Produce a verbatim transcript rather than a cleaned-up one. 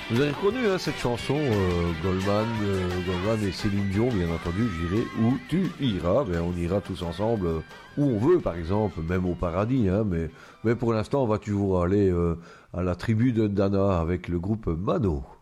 Vous avez reconnu hein, cette chanson, euh, Goldman, euh, Goldman et Céline Dion, bien entendu, j'irai où tu iras. Ben, on ira tous ensemble euh, où on veut, par exemple, même au paradis. Hein, mais, mais pour l'instant, on va toujours aller euh, à la tribu de Dana avec le groupe Mano.